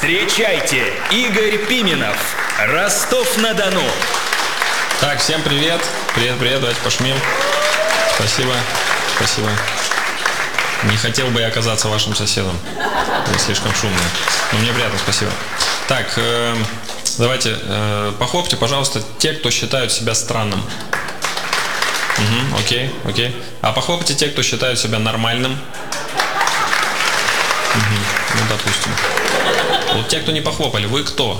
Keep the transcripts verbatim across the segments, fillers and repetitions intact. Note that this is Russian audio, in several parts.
Встречайте, Игорь Пименов, Ростов-на-Дону. Так, всем привет. Привет, привет, давайте пошумим. Спасибо, спасибо. Не хотел бы я оказаться вашим соседом. Вы слишком шумные. Но мне приятно, спасибо. Так, э, давайте, э, похлопьте, пожалуйста, те, кто считают себя странным. Угу, окей, окей. А похлопайте те, кто считают себя нормальным. Угу, ну, допустим. Вот те, кто не похлопали, вы кто?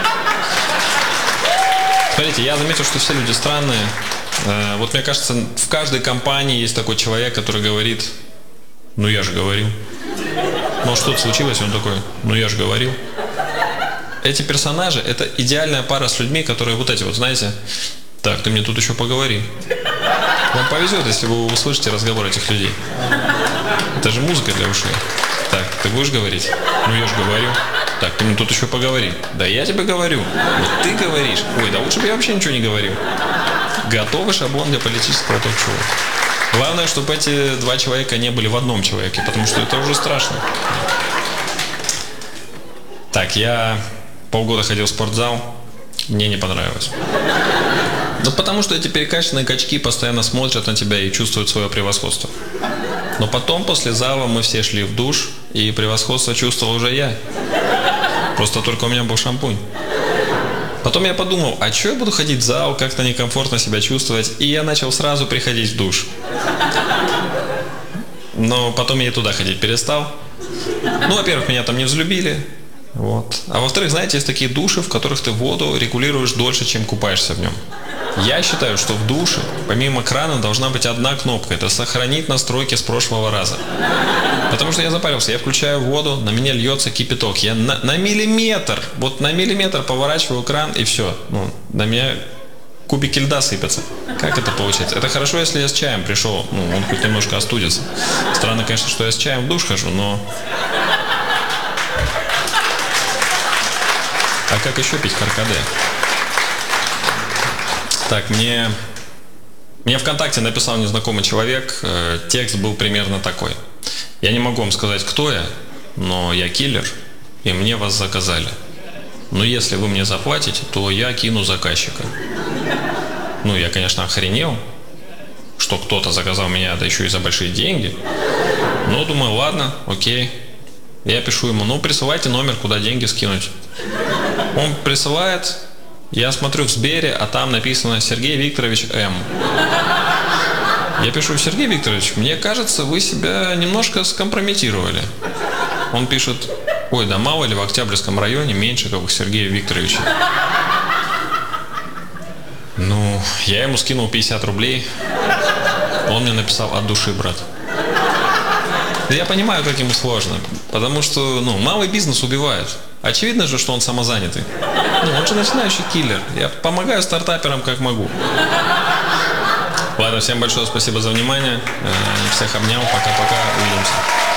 Смотрите, я заметил, что все люди странные. Э, вот мне кажется, в каждой компании есть такой человек, который говорит: ну я же говорил. Ну что-то случилось, он такой: ну я же говорил. Эти персонажи — это идеальная пара с людьми, которые вот эти вот, знаете, так, ты мне тут еще поговори. Вам повезет, если вы услышите разговор этих людей. Это же музыка для ушей. Так, ты будешь говорить? Ну я же говорю. Так, ты мне тут еще поговори. Да я тебе говорю. Вот ты говоришь. Ой, да лучше бы я вообще ничего не говорил. Готовый шаблон для политического ток-шоу. Главное, чтобы эти два человека не были в одном человеке, потому что это уже страшно. Так, я полгода ходил в спортзал. Мне не понравилось. Ну, потому что эти перекачанные качки постоянно смотрят на тебя и чувствуют свое превосходство. Но потом, после зала, мы все шли в душ, и превосходство чувствовал уже я. Просто только у меня был шампунь. Потом я подумал, а что я буду ходить в зал, как-то некомфортно себя чувствовать, и я начал сразу приходить в душ. Но потом я и туда ходить перестал. Ну, во-первых, меня там не взлюбили. Вот. А во-вторых, знаете, есть такие души, в которых ты воду регулируешь дольше, чем купаешься в нем. Я считаю, что в душе, помимо крана, должна быть одна кнопка. Это сохранить настройки с прошлого раза. Потому что я запарился, я включаю воду, на меня льется кипяток. Я на, на миллиметр, вот на миллиметр поворачиваю кран, и все. Ну, на меня кубики льда сыпятся. Как это получается? Это хорошо, если я с чаем пришел, ну, он хоть немножко остудится. Странно, конечно, что я с чаем в душ хожу, но... А как еще пить каркаде? Так, мне... Мне ВКонтакте написал незнакомый человек, э, текст был примерно такой. Я не могу вам сказать, кто я, но я киллер, и мне вас заказали. Но если вы мне заплатите, то я кину заказчика. Ну, я, конечно, охренел, что кто-то заказал меня, да еще и за большие деньги. Но думаю, ладно, окей. Я пишу ему: ну, присылайте номер, куда деньги скинуть. Он присылает, я смотрю в Сбере, а там написано Сергей Викторович М. Я пишу: Сергей Викторович, мне кажется, вы себя немножко скомпрометировали. Он пишет: ой, да мало ли в Октябрьском районе Меньшиковых Сергея Викторовича. Ну, я ему скинул пятьдесят рублей. Он мне написал: от души, брат. Я понимаю, как ему сложно, потому что, ну, малый бизнес убивает. Очевидно же, что он самозанятый. Ну, он же начинающий киллер. Я помогаю стартаперам, как могу. Ладно, всем большое спасибо за внимание. Всех обнял. Пока-пока. Увидимся.